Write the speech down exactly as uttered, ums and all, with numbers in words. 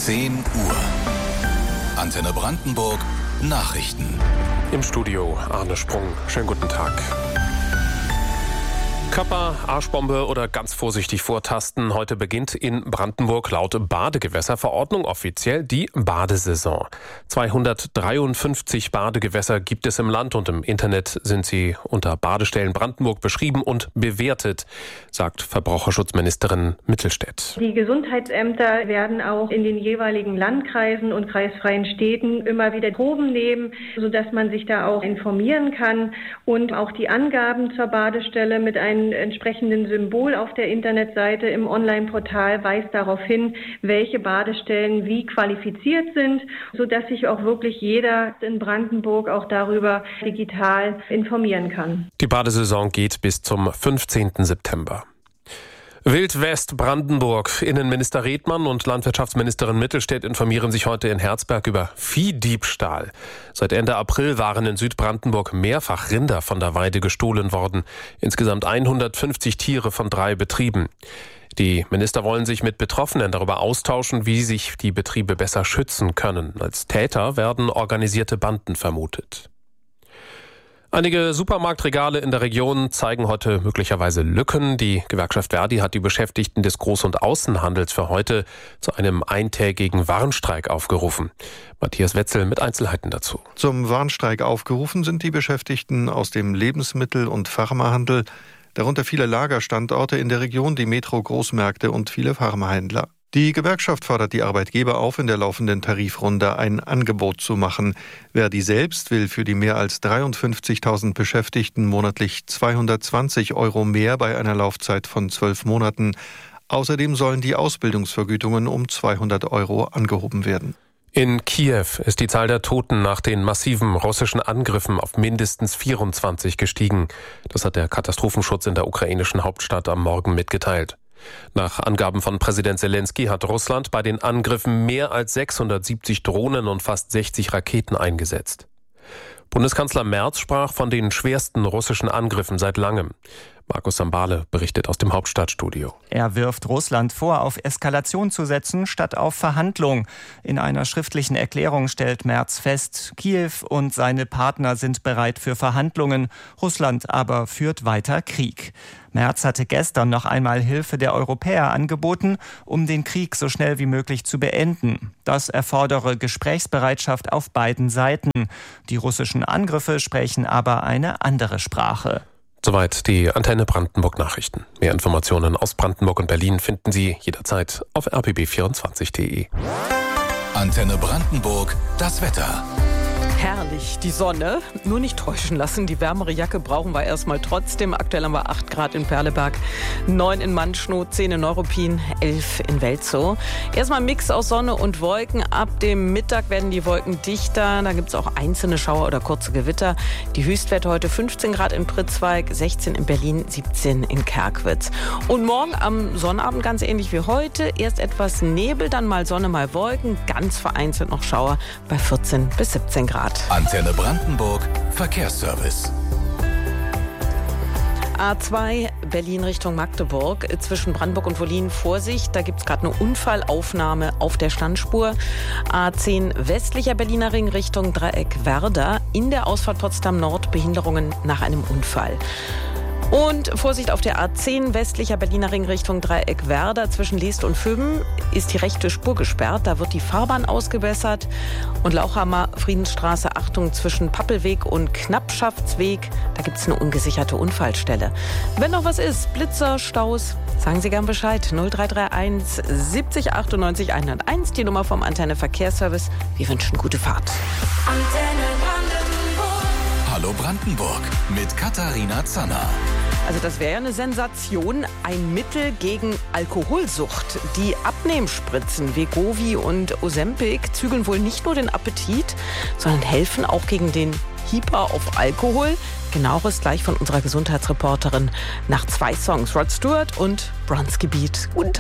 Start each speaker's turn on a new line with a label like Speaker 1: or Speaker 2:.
Speaker 1: zehn Uhr. Antenne Brandenburg Nachrichten.
Speaker 2: Im Studio Arne Sprung. Schönen guten Tag. Körper, Arschbombe oder ganz vorsichtig vortasten. Heute beginnt in Brandenburg laut Badegewässerverordnung offiziell die Badesaison. zweihundertdreiundfünfzig Badegewässer gibt es im Land und im Internet sind sie unter Badestellen Brandenburg beschrieben und bewertet, sagt Verbraucherschutzministerin Mittelstädt.
Speaker 3: Die Gesundheitsämter werden auch in den jeweiligen Landkreisen und kreisfreien Städten immer wieder Proben nehmen, sodass man sich da auch informieren kann und auch die Angaben zur Badestelle mit einem entsprechenden Symbol auf der Internetseite im Online-Portal weist darauf hin, welche Badestellen wie qualifiziert sind, sodass sich auch wirklich jeder in Brandenburg auch darüber digital informieren kann.
Speaker 2: Die Badesaison geht bis zum fünfzehnten September. Wildwest Brandenburg. Innenminister Redmann und Landwirtschaftsministerin Mittelstädt informieren sich heute in Herzberg über Viehdiebstahl. Seit Ende April waren in Südbrandenburg mehrfach Rinder von der Weide gestohlen worden. Insgesamt hundertfünfzig Tiere von drei Betrieben. Die Minister wollen sich mit Betroffenen darüber austauschen, wie sich die Betriebe besser schützen können. Als Täter werden organisierte Banden vermutet. Einige Supermarktregale in der Region zeigen heute möglicherweise Lücken. Die Gewerkschaft Verdi hat die Beschäftigten des Groß- und Außenhandels für heute zu einem eintägigen Warnstreik aufgerufen. Matthias Wetzel mit Einzelheiten dazu.
Speaker 4: Zum Warnstreik aufgerufen sind die Beschäftigten aus dem Lebensmittel- und Pharmahandel, darunter viele Lagerstandorte in der Region, die Metro-Großmärkte und viele Pharmahändler. Die Gewerkschaft fordert die Arbeitgeber auf, in der laufenden Tarifrunde ein Angebot zu machen. Verdi selbst will für die mehr als dreiundfünfzigtausend Beschäftigten monatlich zweihundertzwanzig Euro mehr bei einer Laufzeit von zwölf Monaten. Außerdem sollen die Ausbildungsvergütungen um zweihundert Euro angehoben werden.
Speaker 2: In Kiew ist die Zahl der Toten nach den massiven russischen Angriffen auf mindestens vierundzwanzig gestiegen. Das hat der Katastrophenschutz in der ukrainischen Hauptstadt am Morgen mitgeteilt. Nach Angaben von Präsident Zelensky hat Russland bei den Angriffen mehr als sechshundertsiebzig Drohnen und fast sechzig Raketen eingesetzt. Bundeskanzler Merz sprach von den schwersten russischen Angriffen seit langem. Markus Sambale berichtet aus dem Hauptstadtstudio.
Speaker 5: Er wirft Russland vor, auf Eskalation zu setzen, statt auf Verhandlung. In einer schriftlichen Erklärung stellt Merz fest, Kiew und seine Partner sind bereit für Verhandlungen. Russland aber führt weiter Krieg. Merz hatte gestern noch einmal Hilfe der Europäer angeboten, um den Krieg so schnell wie möglich zu beenden. Das erfordere Gesprächsbereitschaft auf beiden Seiten. Die russischen Angriffe sprechen aber eine andere Sprache.
Speaker 2: Soweit die Antenne Brandenburg Nachrichten. Mehr Informationen aus Brandenburg und Berlin finden Sie jederzeit auf r b b vierundzwanzig punkt d e.
Speaker 1: Antenne Brandenburg, das Wetter.
Speaker 6: Herrlich, die Sonne. Nur nicht täuschen lassen, die wärmere Jacke brauchen wir erstmal trotzdem. Aktuell haben wir acht Grad in Perleberg, neun in Manschnow, zehn in Neuruppin, elf in Welzow. Erstmal ein Mix aus Sonne und Wolken. Ab dem Mittag werden die Wolken dichter. Da gibt es auch einzelne Schauer oder kurze Gewitter. Die Höchstwerte heute fünfzehn Grad in Pritzwalk, sechzehn in Berlin, siebzehn in Kerkwitz. Und morgen am Sonnabend ganz ähnlich wie heute. Erst etwas Nebel, dann mal Sonne, mal Wolken. Ganz vereinzelt noch Schauer bei vierzehn bis siebzehn Grad.
Speaker 1: Antenne Brandenburg, Verkehrsservice.
Speaker 6: A zwei Berlin Richtung Magdeburg, zwischen Brandenburg und Wollin Vorsicht, da gibt es gerade eine Unfallaufnahme auf der Standspur. A zehn westlicher Berliner Ring Richtung Dreieck Werder, in der Ausfahrt Potsdam Nord Behinderungen nach einem Unfall. Und Vorsicht auf der A zehn westlicher Berliner Ring Richtung Dreieck Werder. Zwischen Leest und Föben ist die rechte Spur gesperrt. Da wird die Fahrbahn ausgebessert. Und Lauchhammer, Friedensstraße, Achtung, zwischen Pappelweg und Knappschaftsweg. Da gibt es eine ungesicherte Unfallstelle. Wenn noch was ist, Blitzer, Staus, sagen Sie gern Bescheid. null drei drei eins siebzig achtundneunzig hunderteins, die Nummer vom Antenne Verkehrsservice. Wir wünschen gute Fahrt.
Speaker 1: Antenne Brandenburg. Hallo Brandenburg mit Katharina Zanner.
Speaker 6: Also das wäre ja eine Sensation. Ein Mittel gegen Alkoholsucht. Die Abnehmspritzen Wegovy und Ozempic zügeln wohl nicht nur den Appetit, sondern helfen auch gegen den Hyper auf Alkohol. Genaueres gleich von unserer Gesundheitsreporterin nach zwei Songs. Rod Stewart und Bronski Beat. Guten Tag.